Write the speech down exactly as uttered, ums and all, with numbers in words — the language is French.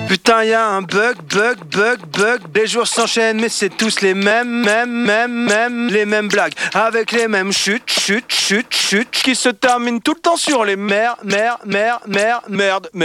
Putain, y a un bug, bug, bug, bug. Les jours s'enchaînent, mais c'est tous les mêmes, mêmes, mêmes, mêmes, les mêmes blagues. Avec les mêmes chutes, chutes, chutes, chutes, qui se terminent tout le temps sur les mères, mères, mères, mères, merde, merde.